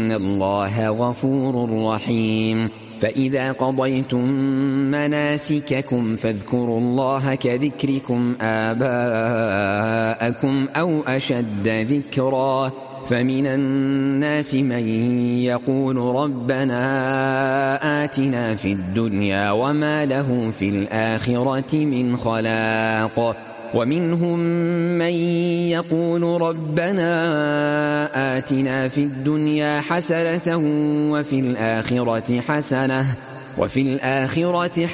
إن الله غفور رحيم. فإذا قضيتم مناسككم فاذكروا الله كذكركم آباءكم أو أشد ذكرا. فمن الناس من يقول ربنا آتنا في الدنيا وما له في الآخرة من خلاق. ومنهم من يقول ربنا آتنا في الدنيا حسنة وفي الآخرة